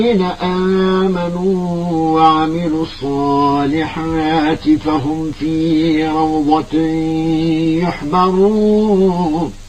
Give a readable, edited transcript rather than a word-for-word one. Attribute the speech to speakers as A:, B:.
A: الذين آمنوا وعملوا الصالحات فهم في روضة يحبرون